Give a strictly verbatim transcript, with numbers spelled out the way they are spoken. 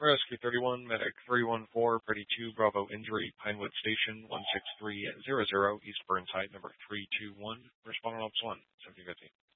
Rescue thirty-one, Medic three one four, Pretty two, Bravo Injury, Pinewood Station one six three zero zero, East Burnside, number three two one, responding Ops one, seventeen fifty.